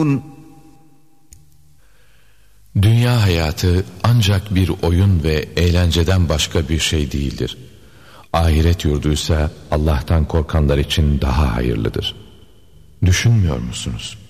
Dünya hayatı ancak bir oyun ve eğlenceden başka bir şey değildir. Ahiret yurduysa Allah'tan korkanlar için daha hayırlıdır. Düşünmüyor musunuz?